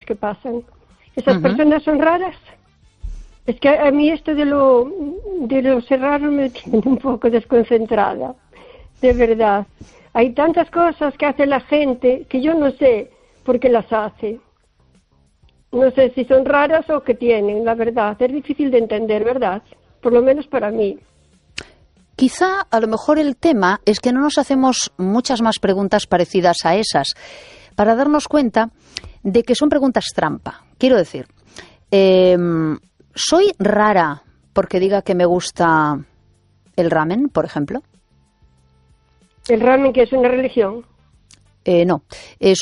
que pasan. ¿Esas personas son raras? Es que a mí esto de lo ser raro me tiene un poco desconcentrada, de verdad. Hay tantas cosas que hace la gente que yo no sé por qué las hace. No sé si son raras o qué tienen, la verdad. Es difícil de entender, ¿verdad? Por lo menos para mí. Quizá, a lo mejor el tema es que no nos hacemos muchas más preguntas parecidas a esas para darnos cuenta de que son preguntas trampa. Quiero decir, ¿soy rara porque diga que me gusta el ramen, por ejemplo? ¿El ramen que es una religión? No, es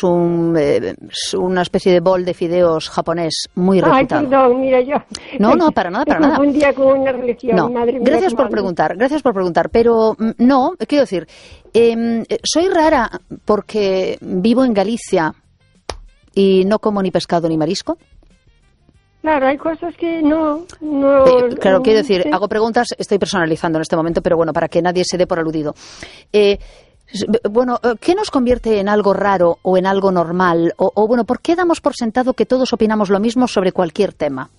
una especie de bol de fideos japonés muy reputado. Ay, perdón, mira yo. No, para nada, para nada. Un día con una religión, no. Madre mía. Gracias por preguntar, pero no, quiero decir, soy rara porque vivo en Galicia y no como ni pescado ni marisco. Claro, hay cosas que no claro, quiero decir, sí. Hago preguntas, estoy personalizando en este momento, pero bueno, para que nadie se dé por aludido. Bueno, ¿qué nos convierte en algo raro o en algo normal? O bueno, ¿por qué damos por sentado que todos opinamos lo mismo sobre cualquier tema?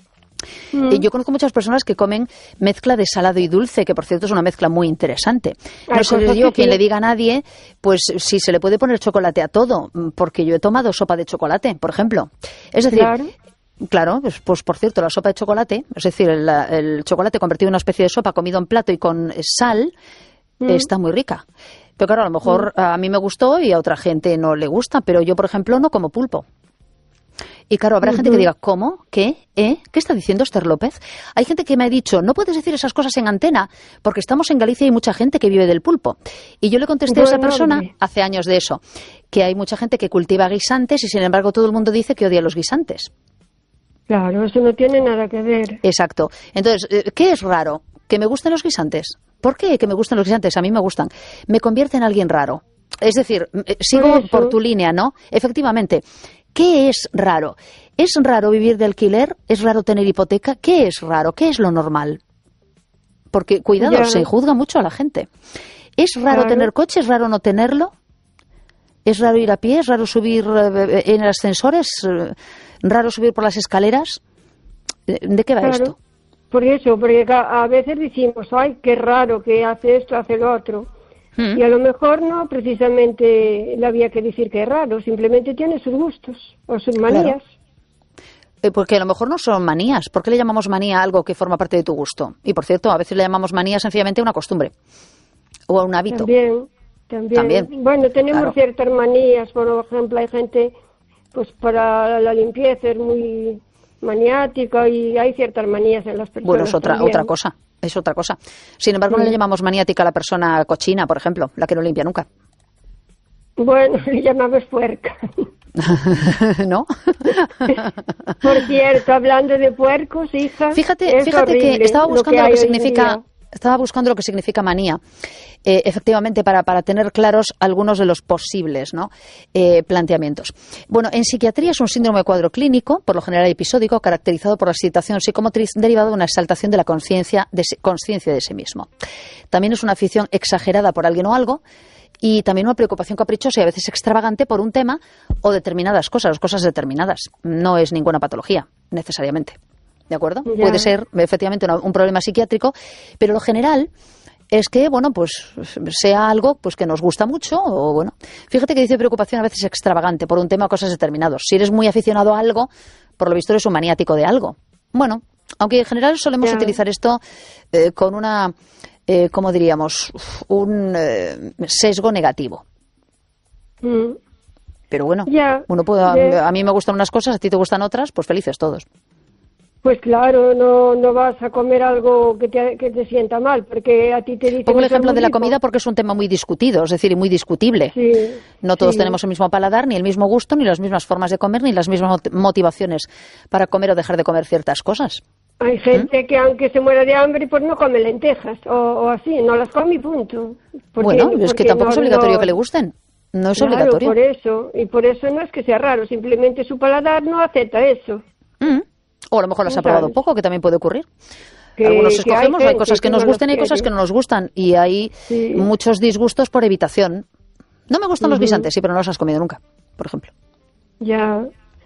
Yo conozco muchas personas que comen mezcla de salado y dulce, que por cierto es una mezcla muy interesante. No sé yo quien le diga a nadie, pues si se le puede poner chocolate a todo, porque yo he tomado sopa de chocolate, por ejemplo. Es decir, claro, pues por cierto, la sopa de chocolate, es decir, el chocolate convertido en una especie de sopa comido en plato y con sal, está muy rica. Pero claro, a lo mejor a mí me gustó y a otra gente no le gusta, pero yo, por ejemplo, no como pulpo. Y claro, habrá gente que diga, ¿cómo? ¿Qué? ¿Qué está diciendo Esther López? Hay gente que me ha dicho, no puedes decir esas cosas en antena, porque estamos en Galicia y hay mucha gente que vive del pulpo. Y yo le contesté a esa persona, hace años de eso, que hay mucha gente que cultiva guisantes y sin embargo todo el mundo dice que odia los guisantes. Claro, eso no tiene nada que ver. Exacto. Entonces, ¿qué es raro? ¿Que me gusten los guisantes? ¿Por qué que me gusten los guisantes? A mí me gustan. Me convierte en alguien raro. Es decir, sigo por tu línea, ¿no? Efectivamente. ¿Qué es raro? ¿Es raro vivir de alquiler? ¿Es raro tener hipoteca? ¿Qué es raro? ¿Qué es lo normal? Porque, cuidado, se juzga mucho a la gente. ¿Es raro tener coche? ¿Es raro no tenerlo? ¿Es raro ir a pie? ¿Es raro subir en el ascensor? ¿Es raro subir por las escaleras? ¿De qué va esto? Por eso, porque a veces decimos, ay, qué raro que hace esto, hace lo otro. Y a lo mejor no precisamente le había que decir que es raro, simplemente tiene sus gustos o sus manías. Claro. Porque a lo mejor no son manías. ¿Por qué le llamamos manía a algo que forma parte de tu gusto? Y por cierto, a veces le llamamos manía sencillamente a una costumbre o a un hábito. También. Bueno, tenemos ciertas manías, por ejemplo, hay gente, pues para la limpieza es muy maniática y hay ciertas manías en las personas. Bueno, es otra cosa. Es otra cosa. Sin embargo, no le llamamos maniática a la persona cochina, por ejemplo, la que no limpia nunca. Bueno, le llamamos puerca. ¿No? Por cierto, hablando de puercos, hija, fíjate que estaba buscando lo que significa manía. Efectivamente, para tener claros algunos de los posibles, ¿no? Planteamientos. Bueno, en psiquiatría es un síndrome de cuadro clínico, por lo general episódico, caracterizado por la excitación psicomotriz derivada de una exaltación de la consciencia de sí mismo. También es una afición exagerada por alguien o algo y también una preocupación caprichosa y a veces extravagante por un tema o determinadas cosas determinadas. No es ninguna patología, necesariamente. ¿De acuerdo? Puede ser, efectivamente, un problema psiquiátrico, pero lo general es que, bueno, pues sea algo pues que nos gusta mucho o, bueno, fíjate que dice preocupación a veces extravagante por un tema o cosas determinados. Si eres muy aficionado a algo, por lo visto eres un maniático de algo. Bueno, aunque en general solemos utilizar esto con una, ¿cómo diríamos? Un sesgo negativo. Pero bueno, uno puede, a mí me gustan unas cosas, a ti te gustan otras, pues felices todos. Pues claro, no vas a comer algo que te sienta mal, porque a ti te dicen... Pongo el ejemplo de la comida porque es un tema muy discutido, es decir, muy discutible. No todos tenemos el mismo paladar, ni el mismo gusto, ni las mismas formas de comer, ni las mismas motivaciones para comer o dejar de comer ciertas cosas. Hay gente que aunque se muera de hambre, pues no come lentejas, o así, no las come y punto. Bueno, es que tampoco es obligatorio que le gusten. No es obligatorio. Por eso no es que sea raro, simplemente su paladar no acepta eso. O a lo mejor las ha probado poco, que también puede ocurrir. Algunos escogemos, hay cosas que nos gustan y hay cosas que no nos gustan. Y hay muchos disgustos por evitación. No me gustan los guisantes, sí, pero no los has comido nunca, por ejemplo.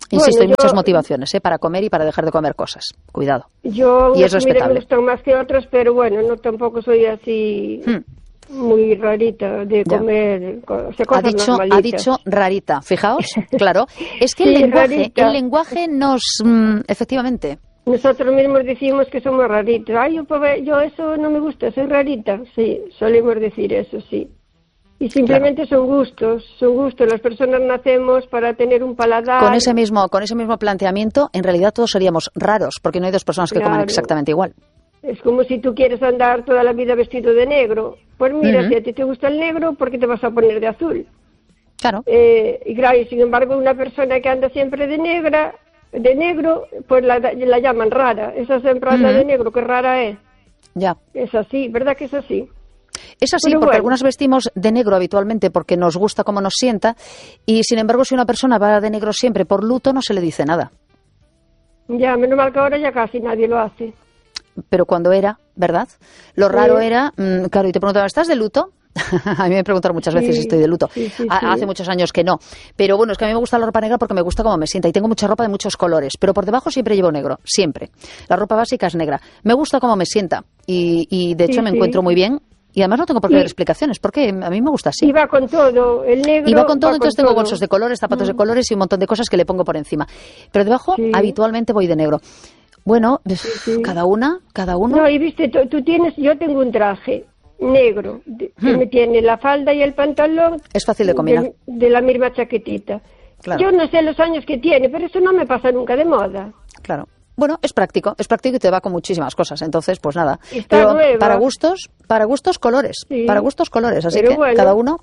Insisto, hay muchas motivaciones para comer y para dejar de comer cosas. Cuidado. Yo y es respetable. Me gustan más que otras, pero bueno, no tampoco soy así muy rarita de comer cosas normalitas. Ha dicho rarita, fijaos, claro. Es que sí, el lenguaje nos... efectivamente... Nosotros mismos decimos que somos raritos. Ay, yo eso no me gusta, soy rarita. Sí, solemos decir eso, sí. Y simplemente son gustos. Las personas nacemos para tener un paladar. Con ese mismo planteamiento, en realidad todos seríamos raros, porque no hay dos personas que coman exactamente igual. Es como si tú quieres andar toda la vida vestido de negro. Pues mira, si a ti te gusta el negro, ¿por qué te vas a poner de azul? Claro. Y claro, sin embargo, una persona que anda siempre de negro, pues la llaman rara. Esa siempre anda de negro, qué rara es. Ya. Es así, ¿verdad que es así? Es así, porque algunas vestimos de negro habitualmente porque nos gusta cómo nos sienta, y sin embargo si una persona va de negro siempre por luto no se le dice nada. Ya, menos mal que ahora ya casi nadie lo hace. Pero cuando era, ¿verdad? Lo raro era, claro, y te preguntaban, ¿estás de luto? A mí me preguntaron muchas veces si estoy de luto. Hace muchos años que no. Pero bueno, es que a mí me gusta la ropa negra porque me gusta cómo me sienta. Y tengo mucha ropa de muchos colores. Pero por debajo siempre llevo negro. Siempre. La ropa básica es negra. Me gusta cómo me sienta. Y de hecho me encuentro muy bien. Y además no tengo por qué dar explicaciones. Porque a mí me gusta así. Y va con todo. El negro. Y va con todo. Entonces tengo bolsos de colores, zapatos de colores y un montón de cosas que le pongo por encima. Pero debajo habitualmente voy de negro. Bueno, cada uno. No, y viste, yo tengo un traje negro, que me tiene la falda y el pantalón. Es fácil de combinar. De la misma chaquetita. Claro. Yo no sé los años que tiene, pero eso no me pasa nunca de moda. Claro. Bueno, es práctico y te va con muchísimas cosas. Entonces, pues nada. Está nueva. Para gustos, colores. Sí. Para gustos, colores. Así pero que bueno, cada uno.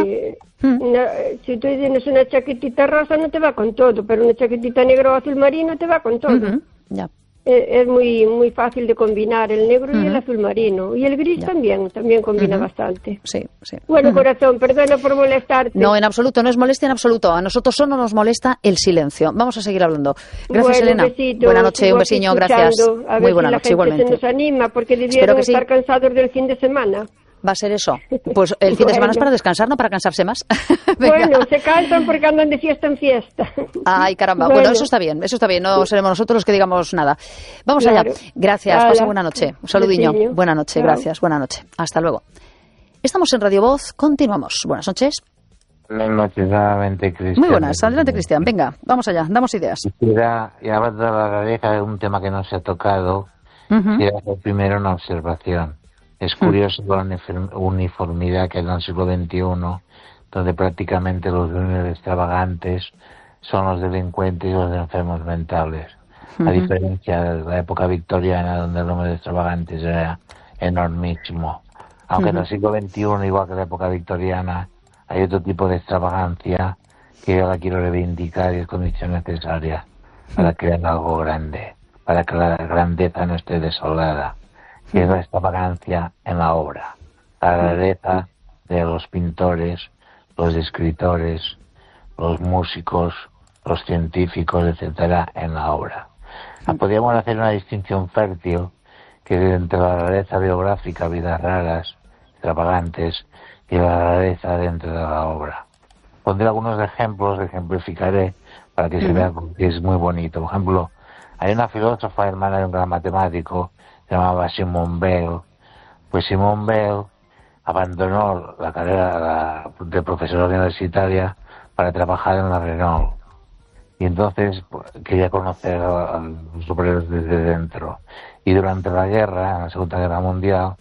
Si tú tienes una chaquetita rosa no te va con todo, pero una chaquetita negro o azul marino te va con todo. Ya. Es muy fácil de combinar el negro y el azul marino. Y el gris también combina bastante. Sí. Bueno, corazón, perdona por molestarte. No, en absoluto, no es molestia en absoluto. A nosotros solo nos molesta el silencio. Vamos a seguir hablando. Gracias, Elena. Buenas noches, un besiño, gracias. Muy buena noche, igualmente. Se nos anima, porque debieron estar cansados del fin de semana. Va a ser eso. Pues el fin de semana es para descansar, no para cansarse más. Bueno, se cansan porque andan de fiesta en fiesta. Ay, caramba. Bueno, eso está bien. No seremos nosotros los que digamos nada. Vamos allá. Gracias. Pasa buena noche. Un saludiño. Buena noche. Gracias. Buena noche. Hasta luego. Estamos en Radio Voz. Continuamos. Buenas noches. Buenas noches, nuevamente, Cristian. Muy buenas. Adelante, Cristian. Venga, vamos allá. Damos ideas. Y hablando de la rareza, es un tema que no se ha tocado. Quiero hacer primero una observación. Es curioso la uniformidad que hay en el siglo XXI, donde prácticamente los dueños extravagantes son los delincuentes y los enfermos mentales. A diferencia de la época victoriana, donde el número de extravagantes era enormísimo. Aunque en el siglo XXI, igual que en la época victoriana, hay otro tipo de extravagancia que yo la quiero reivindicar y es condición necesaria para crear algo grande, para que la grandeza no esté desolada. Que es la extravagancia en la obra, la rareza de los pintores, los escritores, los músicos, los científicos, etcétera, en la obra. Podríamos hacer una distinción fértil que entre la rareza biográfica, vidas raras, extravagantes, y la rareza dentro de la obra. Pondré algunos ejemplos, ejemplificaré para que se vea que es muy bonito. Por ejemplo, hay una filósofa hermana de un gran matemático, se llamaba Simone Weil. Pues Simone Weil abandonó la carrera de profesora universitaria para trabajar en la Renault. Y entonces quería conocer a los superiores desde dentro. Y durante la guerra, en la Segunda Guerra Mundial,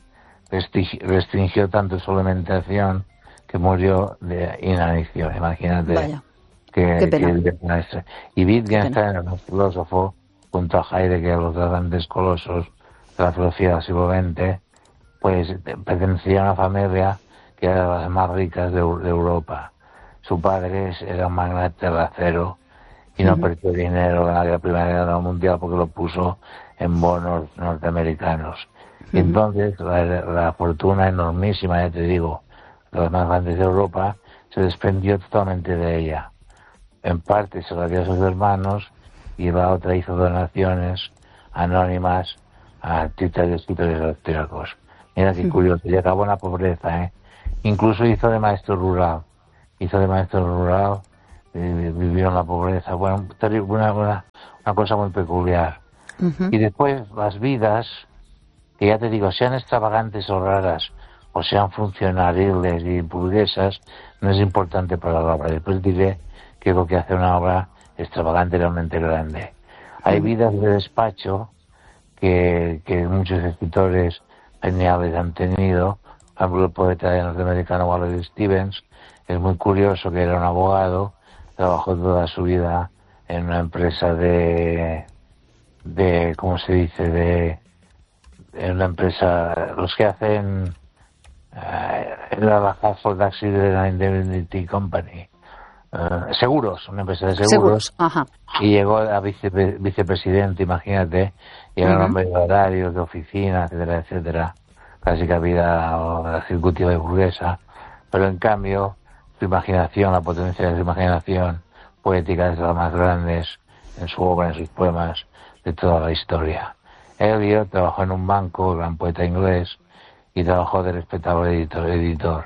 restringió tanto su alimentación que murió de inanición. Imagínate. Vaya. Qué pena. Y Wittgenstein, un filósofo, junto a Heidegger, los grandes colosos de la filosofía del siglo XX, pues pertenecía a una familia que era de las más ricas de Europa. Su padre era un magnate del acero y no perdió dinero en la Primera Guerra Mundial porque lo puso en bonos norteamericanos. Y entonces la fortuna enormísima, ya te digo, de las más grandes de Europa, se desprendió totalmente de ella. En parte se la dio a sus hermanos y la otra hizo donaciones anónimas a artistas y escritores austríacos. Mira qué curioso, y acabó en la pobreza, ¿eh? Incluso hizo de maestro rural vivió en la pobreza, bueno, una cosa muy peculiar. Y después las vidas, que ya te digo, sean extravagantes o raras, o sean funcionariles y burguesas, no es importante para la obra. Después diré que es lo que hace una obra extravagante realmente grande. Hay vidas de despacho que muchos escritores geniales han tenido. Por ejemplo, el poeta norteamericano Wallace Stevens es muy curioso, que era un abogado, trabajó toda su vida en una empresa de ¿cómo se dice? En una empresa, los que hacen la Hartford Accident Indemnity Company, seguros, una empresa de seguros. Ajá. Y llegó a vicepresidente, imagínate, y era un hombre de horarios, de oficina, etcétera, etcétera, casi que vida ejecutiva y burguesa, pero en cambio su imaginación, la potencia de su imaginación poética es de las más grandes en su obra, en sus poemas, de toda la historia. Eliot trabajó en un banco, gran poeta inglés, y trabajó de respetable editor.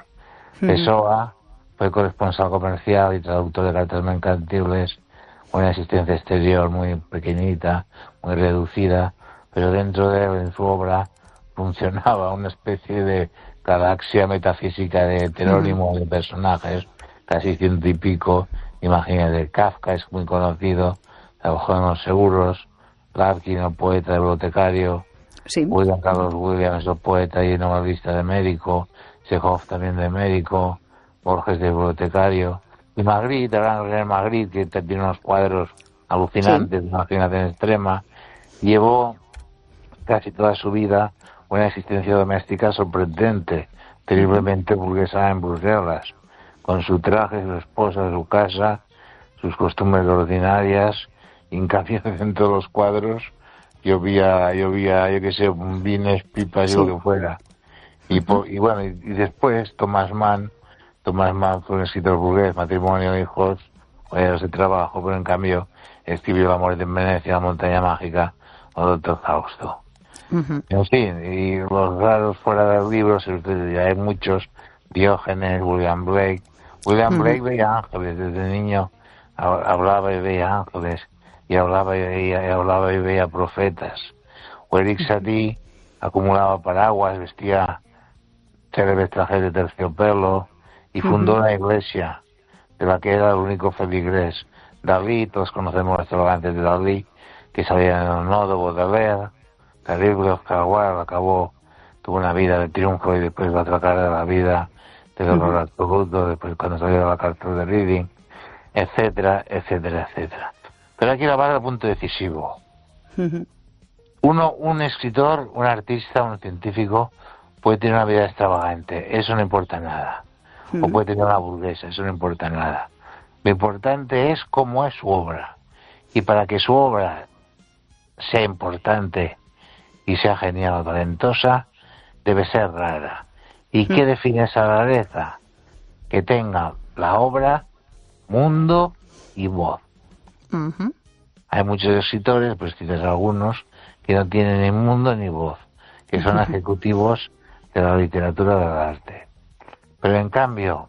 Pessoa fue corresponsal comercial y traductor de cartas mercantiles, una existencia exterior muy pequeñita, muy reducida, pero dentro de él, en su obra, funcionaba una especie de galaxia metafísica de heterónimo de personajes, casi 100 y pico. Imagínate, Kafka es muy conocido, trabajó en los seguros, Larkin, el poeta, el bibliotecario, William Carlos Williams, el poeta y novelista de médico, Chekhov también de médico, Borges de bibliotecario, y Magritte, el gran René Magritte, que tiene unos cuadros alucinantes, de imaginación extrema, llevó casi toda su vida una existencia doméstica sorprendente, terriblemente burguesa en Bruselas, con su traje, su esposa, su casa, sus costumbres ordinarias. Y en cambio, dentro de los cuadros llovía, yo qué sé, vines, pipas y lo que fuera. Y bueno, y después Thomas Mann fue un escritor burgués, matrimonio, hijos, joyas de trabajo, pero en cambio escribió La muerte en Venecia, La montaña mágica o Doctor Fausto. En fin, y los raros fuera del libro, ya hay muchos: Diógenes, William Blake. William Blake veía ángeles desde niño, hablaba y veía ángeles, y hablaba y veía profetas. O Eric Satie acumulaba paraguas, vestía célebres trajes de terciopelo y fundó una iglesia de la que era el único feligrés. Dalí, todos conocemos los extravagantes de Dalí, que salían en el nodo, Baudelaire, Calibre, Oscar Wilde, tuvo una vida de triunfo y después la otra cara de la vida del horror absoluto, después cuando salió de la cárcel de Reading, etcétera, etcétera, etcétera. Pero hay que llevar al punto decisivo. Un escritor, un artista, un científico puede tener una vida extravagante, eso no importa nada. O puede tener una burguesa, eso no importa nada. Lo importante es cómo es su obra. Y para que su obra sea importante y sea genial o talentosa, debe ser rara. ¿Y qué define esa rareza? Que tenga la obra, mundo y voz. Hay muchos escritores, pues tienes algunos, que no tienen ni mundo ni voz, que son ejecutivos de la literatura del arte. Pero en cambio,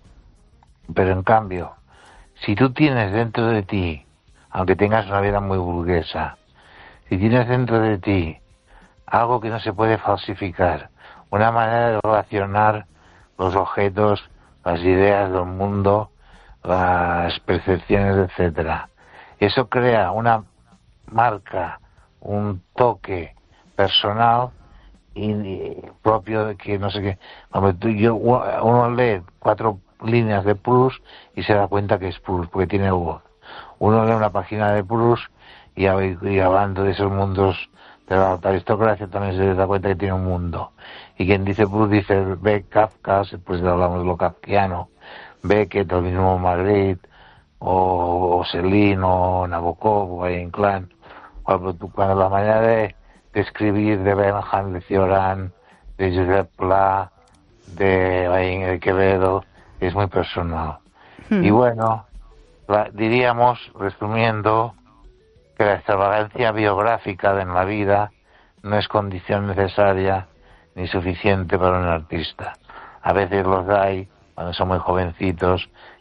si tú tienes dentro de ti, aunque tengas una vida muy burguesa, si tienes dentro de ti algo que no se puede falsificar, una manera de relacionar los objetos, las ideas del mundo, las percepciones, etcétera, eso crea una marca, un toque personal y propio de que no sé qué. Uno lee 4 líneas de Proust y se da cuenta que es Proust porque tiene voz. Uno lee una página de Proust y hablando de esos mundos de la alta aristocracia también se da cuenta que tiene un mundo. Y quien dice Proust dice ve Kafka, después hablamos de lo kafkiano, Beckett, el mismo Magritte, o Céline, o Nabokov, o Valle Inclán. Cuando la manera de escribir de Benham, de Cioran, de Josep Pla, de Quevedo, es muy personal. Y bueno, diríamos, resumiendo, que la extravagancia biográfica en la vida no es condición necesaria ni suficiente para un artista. A veces los hay cuando son muy jovencitos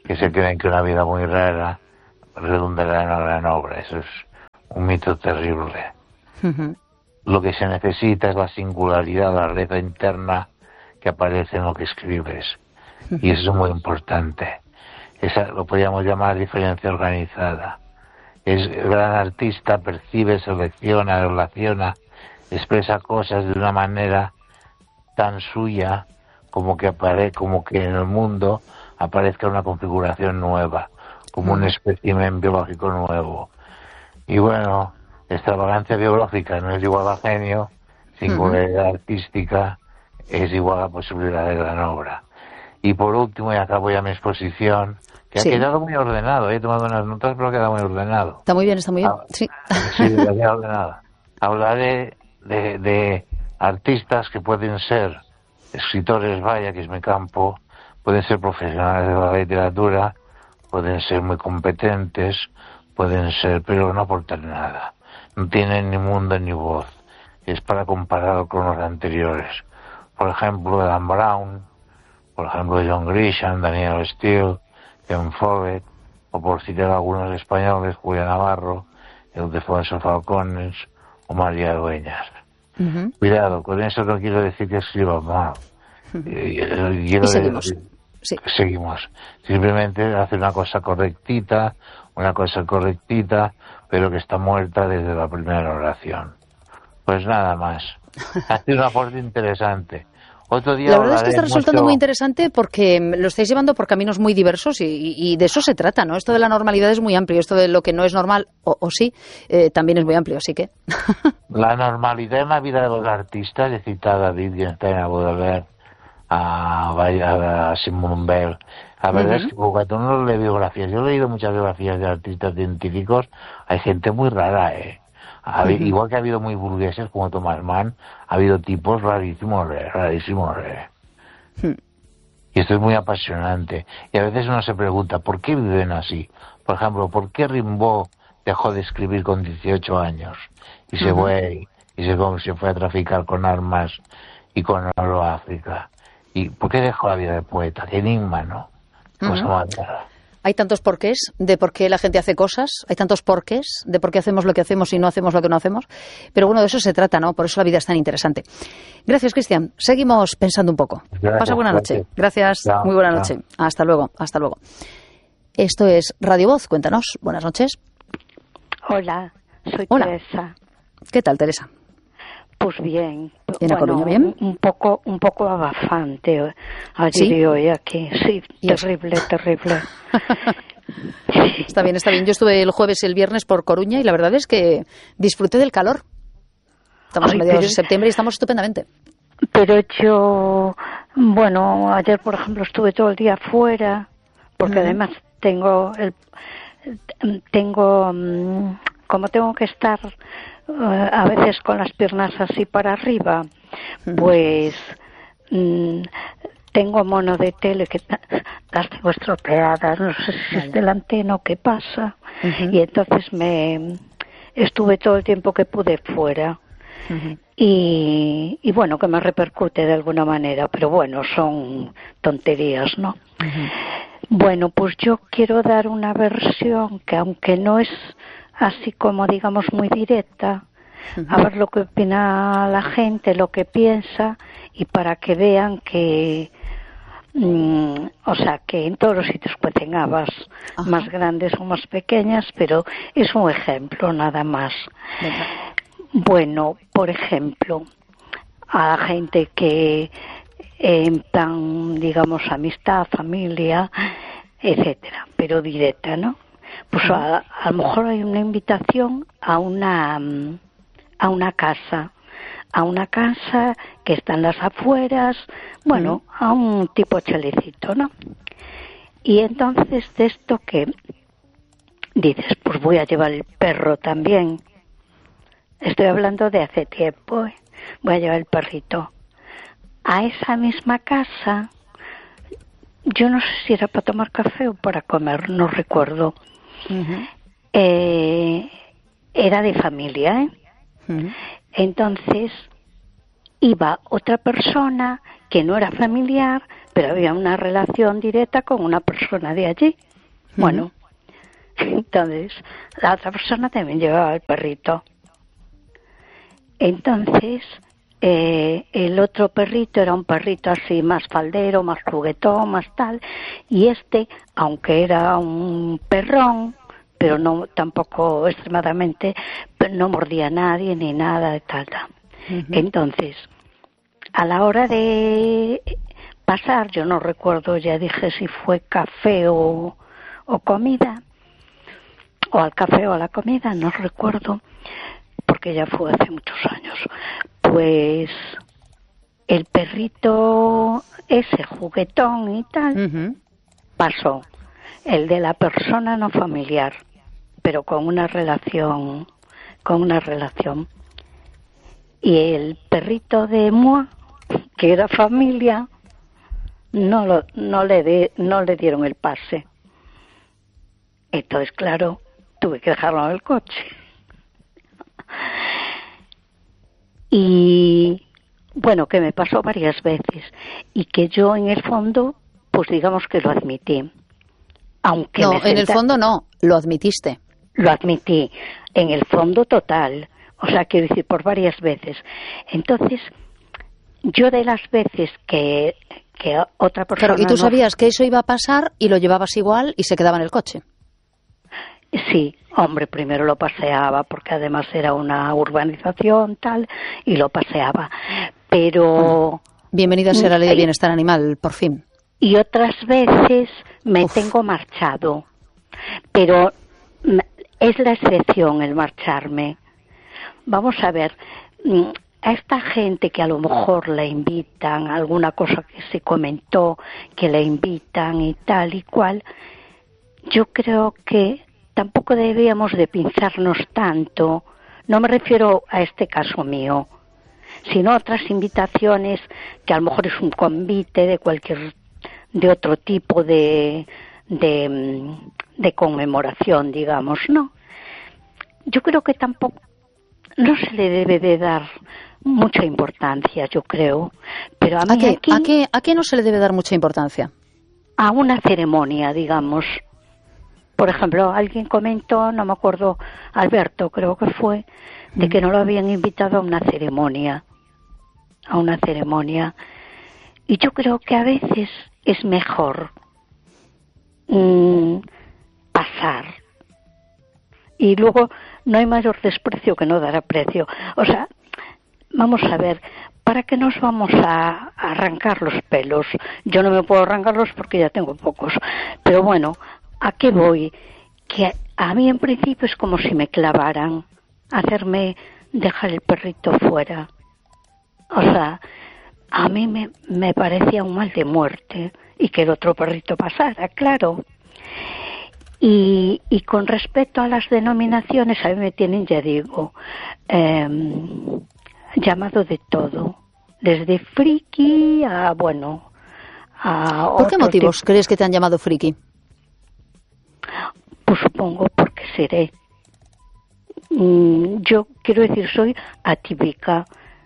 que se creen que una vida muy rara redundará en una gran obra. Eso es un mito terrible. Lo que se necesita es la singularidad, la rareza interna que aparece en lo que escribes. Y eso es muy importante. Esa lo podríamos llamar diferencia organizada. El gran artista percibe, selecciona, relaciona, expresa cosas de una manera tan suya como que en el mundo aparezca una configuración nueva, como un espécimen biológico nuevo. Y bueno, extravagancia biológica no es igual a genio, singularidad artística es igual a posibilidad de gran obra. Y por último, y acabo ya mi exposición, que ha quedado muy ordenado, he tomado unas notas, pero ha quedado muy ordenado. Está muy bien, sí. Sí, ha quedado ordenado. Hablaré de artistas que pueden ser escritores, vaya, que es mi campo, pueden ser profesionales de la literatura, pueden ser muy competentes, pueden ser, pero no aportan nada. No tienen ni mundo ni voz. Es para compararlo con los anteriores. Por ejemplo, Dan Brown, por ejemplo, John Grisham, Daniel Steele, Ken Follett, o por citar algunos españoles, Julián Navarro, Ildefonso Falcones o María Dueñas. Cuidado, con eso no quiero decir que escriban mal. Y seguimos. Seguimos. Simplemente hace una cosa correctita, pero que está muerta desde la primera oración. Pues nada más. Ha sido un aporte interesante. Otro día la verdad es que está resultando muy interesante porque lo estáis llevando por caminos muy diversos y de eso se trata, ¿no? Esto de la normalidad es muy amplio, esto de lo que no es normal, o sí, también es muy amplio, así que... La normalidad en la vida de los artistas, he citado a Wittgenstein, a Baudelaire, a Simone Weil. La verdad es que cuando uno lee biografías, yo he leído muchas biografías de artistas científicos, hay gente muy rara, igual que ha habido muy burgueses como Thomas Mann, ha habido tipos rarísimos. Y esto es muy apasionante. Y a veces uno se pregunta, ¿por qué viven así? Por ejemplo, ¿por qué Rimbaud dejó de escribir con 18 años? Y se fue a traficar con armas y con oro a África. ¿Y por qué dejó la vida de poeta? Qué enigma, ¿no? Cosa más rara. Hay tantos porqués de por qué la gente hace cosas, hay tantos porqués de por qué hacemos lo que hacemos y no hacemos lo que no hacemos. Pero bueno, de eso se trata, ¿no? Por eso la vida es tan interesante. Gracias, Cristian. Seguimos pensando un poco. Pasa buena noche. Gracias. Chao, muy buena noche. Hasta luego. Hasta luego. Esto es Radio Voz. Cuéntanos. Buenas noches. Hola, soy Hola. Teresa. ¿Qué tal, Teresa? Pues bien. ¿En La Coruña bien? Un poco abafante ayer y hoy aquí. Sí, terrible. Está bien. Yo estuve el jueves y el viernes por Coruña y la verdad es que disfruté del calor. Estamos a mediados de septiembre y estamos estupendamente. Pero yo, ayer por ejemplo estuve todo el día fuera, porque además tengo como tengo que estar a veces con las piernas así para arriba, pues tengo mono de tele que las tengo estropeadas, no sé si es del antena o qué pasa, y entonces estuve todo el tiempo que pude fuera. Y bueno, que me repercute de alguna manera, pero bueno, son tonterías, ¿no? Bueno, pues yo quiero dar una versión que, aunque no es así como digamos muy directa, a ver lo que opina la gente, lo que piensa, y para que vean que que en todos los sitios cuecen habas, más grandes o más pequeñas, pero es un ejemplo nada más. Bueno, por ejemplo, a la gente que en plan, digamos, amistad, familia, etcétera, pero directa, ¿no? Pues a lo mejor hay una invitación a una casa que está en las afueras, a un tipo chalecito, ¿no? Y entonces de esto que dices, pues voy a llevar el perro también. Estoy hablando de hace tiempo, voy a llevar el perrito. A esa misma casa, yo no sé si era para tomar café o para comer, no recuerdo. Era de familia, Entonces iba otra persona que no era familiar, pero había una relación directa con una persona de allí. Bueno, entonces la otra persona también llevaba el perrito. Entonces el otro perrito era un perrito así más faldero, más juguetón, más tal, y aunque era un perrón, pero no tampoco extremadamente, no mordía a nadie ni nada de tal. Entonces, a la hora de pasar, yo no recuerdo, ya dije si fue café o comida, o al café o a la comida, no recuerdo, porque ya fue hace muchos años. Pues el perrito ese juguetón y tal pasó, el de la persona no familiar, pero con una relación, y el perrito de Mua, que era familia, no le dieron el pase. Entonces, claro, tuve que dejarlo en el coche. Y bueno, que me pasó varias veces y que yo en el fondo, pues digamos que lo admití. Aunque no, en el fondo no, lo admitiste. Lo admití, en el fondo total, o sea, quiero decir, por varias veces. Entonces, yo de las veces que otra persona... Claro, y tú sabías que eso iba a pasar y lo llevabas igual y se quedaba en el coche. Sí, hombre, primero lo paseaba, porque además era una urbanización tal, y lo paseaba. Pero... Bienvenida sea la ley de bienestar animal, por fin. Y otras veces me tengo marchado, pero es la excepción el marcharme. Vamos a ver, a esta gente que a lo mejor le invitan, alguna cosa que se comentó, que le invitan y tal y cual, yo creo que tampoco deberíamos de pinzarnos tanto. No me refiero a este caso mío, sino a otras invitaciones que a lo mejor es un convite de otro tipo de conmemoración, digamos, ¿no? Yo creo que tampoco, no se le debe de dar mucha importancia, yo creo, pero a mí ¿A qué no se le debe dar mucha importancia? A una ceremonia, digamos. Por ejemplo, alguien comentó, no me acuerdo, Alberto creo que fue, de que no lo habían invitado a una ceremonia. Y yo creo que a veces es mejor pasar. Y luego no hay mayor desprecio que no dar aprecio. O sea, vamos a ver, ¿para qué nos vamos a arrancar los pelos? Yo no me puedo arrancarlos porque ya tengo pocos. Pero bueno, ¿a qué voy? Que a mí en principio es como si me clavaran, dejar el perrito fuera. O sea, a mí me parecía un mal de muerte y que el otro perrito pasara, claro. Y con respecto a las denominaciones, a mí me tienen, ya digo, llamado de todo, desde friki a, bueno, a... ¿Por qué motivos crees que te han llamado friki? Pues supongo porque seré. Yo quiero decir, soy atípica.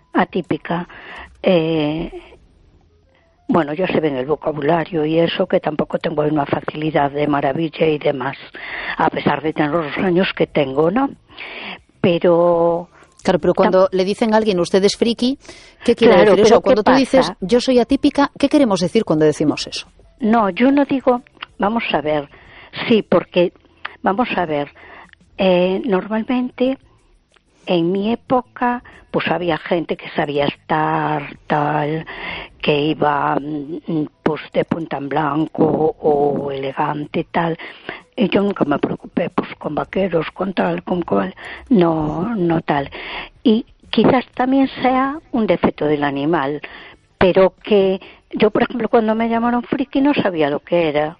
Bueno, ya se ve en el vocabulario y eso, que tampoco tengo una facilidad de maravilla y demás, a pesar de tener los años que tengo, ¿no? Pero... Claro, pero cuando le dicen a alguien, usted es friki, ¿qué quiere decir eso? Cuando tú dices, yo soy atípica, ¿qué queremos decir cuando decimos eso? No, yo no digo, vamos a ver, sí, porque, vamos a ver, normalmente... En mi época, pues había gente que sabía estar tal, que iba pues de punta en blanco o elegante tal. Y yo nunca me preocupé pues con vaqueros, con tal, con cual, no tal. Y quizás también sea un defecto del animal, pero que yo, por ejemplo, cuando me llamaron friki no sabía lo que era.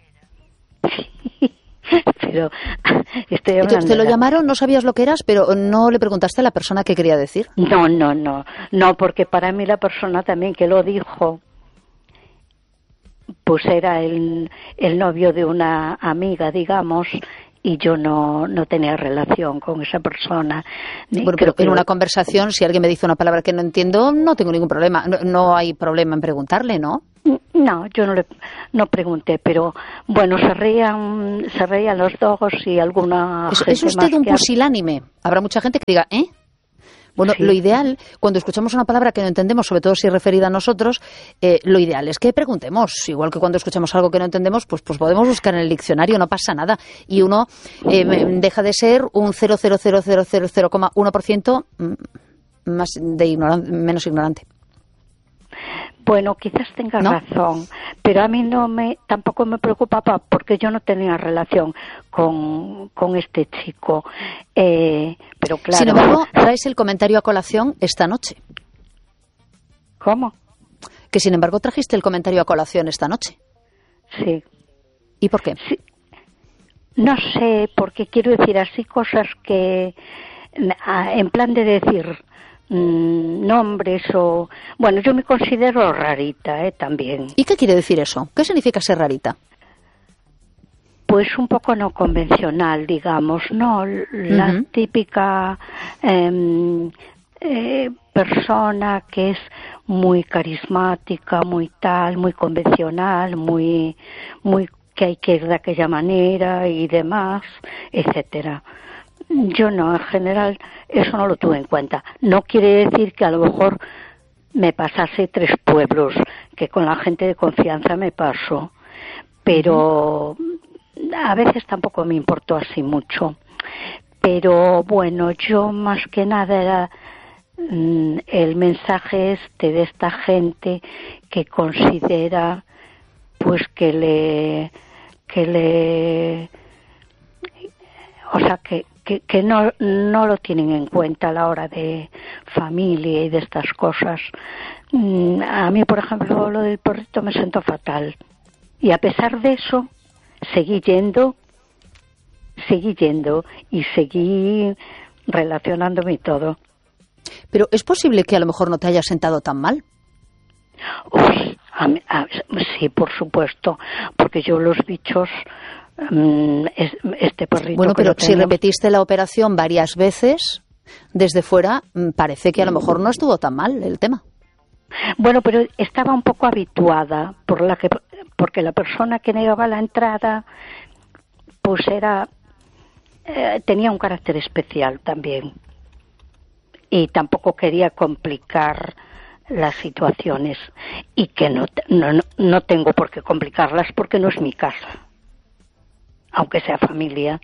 Pero estoy hablando. ¿Te lo llamaron? ¿No sabías lo que eras? Pero no le preguntaste a la persona qué quería decir. No, porque para mí la persona también que lo dijo, pues era el novio de una amiga, digamos, y yo no tenía relación con esa persona. Bueno, pero en una conversación, si alguien me dice una palabra que no entiendo, no tengo ningún problema. No hay problema en preguntarle, ¿no? No, yo no pregunté, pero bueno, se reían los dos y alguna gente ¿Es usted un pusilánime? Habrá mucha gente que diga, ¿eh? Bueno, sí. Lo ideal, cuando escuchamos una palabra que no entendemos, sobre todo si es referida a nosotros, lo ideal es que preguntemos. Igual que cuando escuchamos algo que no entendemos, pues podemos buscar en el diccionario, no pasa nada. Y uno deja de ser un 0,00001% menos ignorante. Bueno, quizás tenga razón, pero a mí tampoco me preocupaba porque yo no tenía relación con este chico. Pero claro. Sin embargo, traes el comentario a colación esta noche. ¿Cómo? Que sin embargo trajiste el comentario a colación esta noche. Sí. ¿Y por qué? Sí. No sé, porque quiero decir así cosas que, en plan de decir nombres o... Bueno, yo me considero rarita, también. ¿Y qué quiere decir eso? ¿Qué significa ser rarita? Pues un poco no convencional, digamos, ¿no? La típica persona que es muy carismática, muy tal, muy convencional, muy que hay que ir de aquella manera y demás, etcétera. Yo no, en general, eso no lo tuve en cuenta. No quiere decir que a lo mejor me pasase 3 pueblos, que con la gente de confianza me paso, pero a veces tampoco me importó así mucho. Pero bueno, yo más que nada era el mensaje de esta gente que considera pues que no lo tienen en cuenta a la hora de familia y de estas cosas. A mí, por ejemplo, lo del porrito me sentó fatal. Y a pesar de eso, seguí yendo y seguí relacionándome y todo. Pero ¿es posible que a lo mejor no te haya sentado tan mal? Sí, por supuesto, porque yo los bichos... este perrito. Bueno, pero si repetiste la operación varias veces, desde fuera parece que a lo mejor no estuvo tan mal el tema. Bueno, pero estaba un poco habituada porque la persona que negaba la entrada pues tenía un carácter especial también y tampoco quería complicar las situaciones y que no tengo por qué complicarlas porque no es mi casa, aunque sea familia.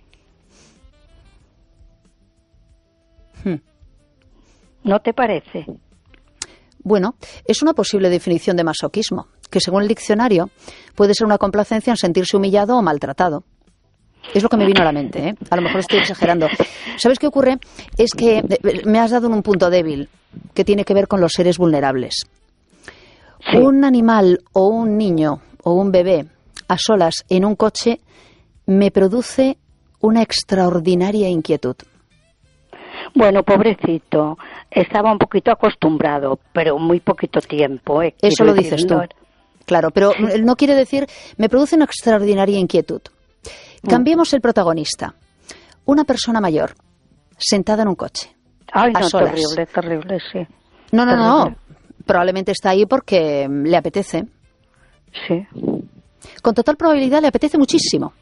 ¿No te parece? Bueno, es una posible definición de masoquismo, que según el diccionario puede ser una complacencia en sentirse humillado o maltratado. Es lo que me vino a la mente, ¿eh? A lo mejor estoy exagerando. ¿Sabes qué ocurre? Es que me has dado en un punto débil, que tiene que ver con los seres vulnerables. Sí. Un animal o un niño o un bebé a solas en un coche me produce una extraordinaria inquietud. Bueno, pobrecito, estaba un poquito acostumbrado, pero muy poquito tiempo. Eso lo dices tú. Claro, pero sí. No quiere decir, me produce una extraordinaria inquietud. Cambiemos el protagonista. Una persona mayor, sentada en un coche. Ay, a no, solas. Terrible, sí. No. Probablemente está ahí porque le apetece. Sí. Con total probabilidad le apetece muchísimo.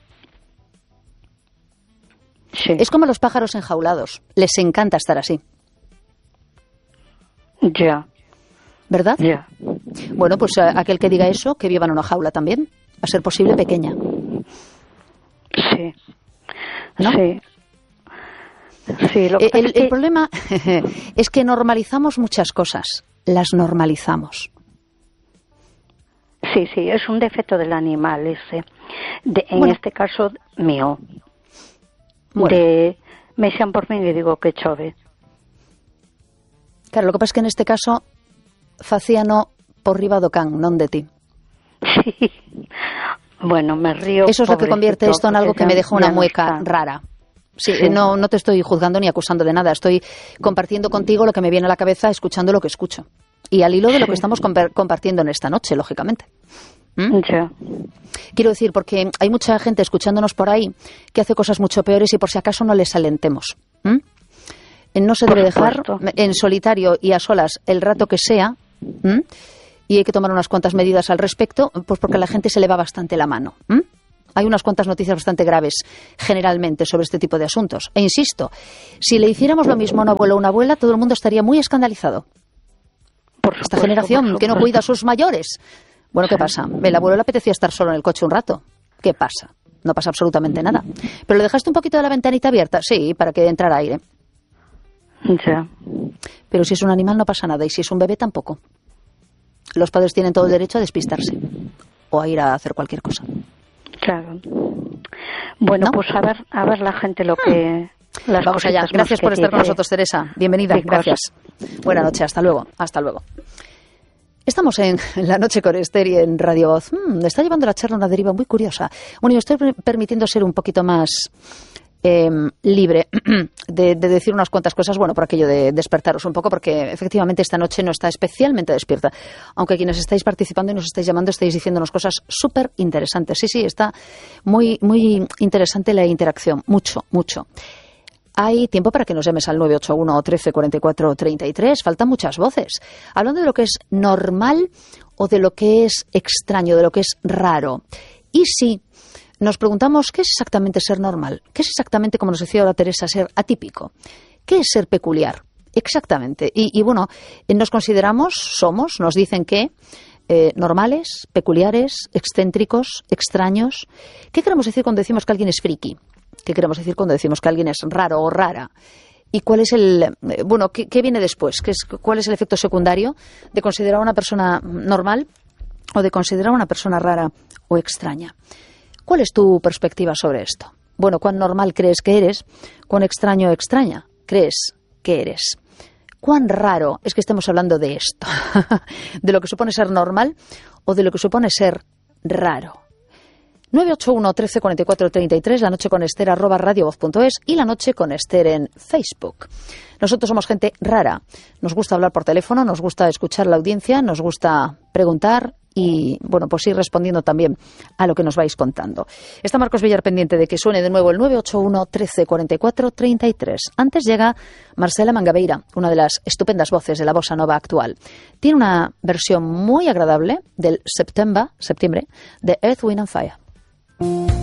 Sí. Es como los pájaros enjaulados. Les encanta estar así. Ya. ¿Verdad? Ya. Bueno, pues aquel que diga eso, que viva en una jaula también. A ser posible, pequeña. Sí. ¿No? Sí. Sí, el problema es que normalizamos muchas cosas. Las normalizamos. Sí, es un defecto del animal ese. En este caso, mío. Bueno. Me xan por min e digo que chove. Claro, lo que pasa es que en este caso facíano por riba do can, non de ti. Sí. Bueno, me río. Eso es lo que convierte esto en algo que me deja una mueca rara. Sí, no te estoy juzgando ni acusando de nada. Estoy compartiendo contigo lo que me viene a la cabeza, escuchando lo que escucho. Y al hilo de lo que estamos compartiendo en esta noche, lógicamente. Ya. Quiero decir, porque hay mucha gente escuchándonos por ahí que hace cosas mucho peores y por si acaso no les alentemos. No se debe dejar en solitario y a solas el rato que sea y hay que tomar unas cuantas medidas al respecto, pues porque a la gente se le va bastante la mano. Hay unas cuantas noticias bastante graves, generalmente, sobre este tipo de asuntos. E insisto, si le hiciéramos lo mismo a un abuelo o una abuela, todo el mundo estaría muy escandalizado. Esta generación que no cuida a sus mayores. Bueno, ¿qué pasa? El abuelo le apetecía estar solo en el coche un rato. ¿Qué pasa? No pasa absolutamente nada. ¿Pero le dejaste un poquito de la ventanita abierta? Sí, para que entrara aire. Ya. Pero si es un animal no pasa nada, y si es un bebé tampoco. Los padres tienen todo el derecho a despistarse o a ir a hacer cualquier cosa. Claro. Bueno, ¿no? Pues a ver la gente lo que... Vamos allá. Gracias por estar con nosotros, Teresa. Bienvenida. Gracias. Buenas noches. Hasta luego. Hasta luego. Estamos en La Noche con Esther y en Radio Voz. Está llevando la charla a una deriva muy curiosa. Bueno, yo estoy permitiendo ser un poquito más libre de decir unas cuantas cosas, bueno, por aquello de despertaros un poco, porque efectivamente esta noche no está especialmente despierta. Aunque quienes estáis participando y nos estáis llamando estáis diciéndonos cosas súper interesantes. Sí, está muy, muy interesante la interacción. Mucho, mucho. Hay tiempo para que nos llames al 981 13 44 33. Faltan muchas voces. Hablando de lo que es normal o de lo que es extraño, de lo que es raro. Y si nos preguntamos qué es exactamente ser normal, qué es exactamente, como nos decía ahora Teresa, ser atípico, qué es ser peculiar, exactamente. Y bueno, nos consideramos, nos dicen que normales, peculiares, excéntricos, extraños. ¿Qué queremos decir cuando decimos que alguien es friki? ¿Qué queremos decir cuando decimos que alguien es raro o rara? ¿Y cuál es qué viene después? ¿Cuál es el efecto secundario de considerar a una persona normal o de considerar a una persona rara o extraña? ¿Cuál es tu perspectiva sobre esto? Bueno, ¿cuán normal crees que eres? ¿Cuán extraño o extraña crees que eres? ¿Cuán raro es que estemos hablando de esto? ¿De lo que supone ser normal o de lo que supone ser raro? 981 13 44 33, La Noche con Esther @radiovoz.es y La Noche con Esther en Facebook. Nosotros somos gente rara. Nos gusta hablar por teléfono, nos gusta escuchar a la audiencia, nos gusta preguntar y, bueno, pues ir respondiendo también a lo que nos vais contando. Está Marcos Villar pendiente de que suene de nuevo el 981 13 44 33. Antes llega Marcela Mangabeira, una de las estupendas voces de la bossa nova actual. Tiene una versión muy agradable del septiembre de Earth, Wind and Fire.